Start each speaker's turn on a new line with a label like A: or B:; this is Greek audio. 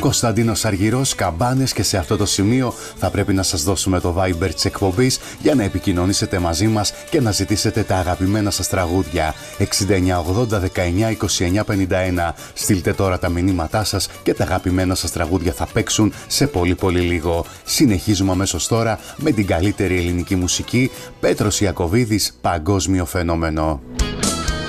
A: Κωνσταντίνος Αργυρός, Καμπάνες, και σε αυτό το σημείο θα πρέπει να σας δώσουμε το Viber της εκπομπής για να επικοινωνήσετε μαζί μας και να ζητήσετε τα αγαπημένα σας τραγούδια. 6980 19 29 51. Στείλτε τώρα τα μηνύματά σας και τα αγαπημένα σας τραγούδια θα παίξουν σε πολύ λίγο. Συνεχίζουμε αμέσως τώρα με την καλύτερη ελληνική μουσική. Πέτρος Ιακωβίδης, Παγκόσμιο φαινόμενο.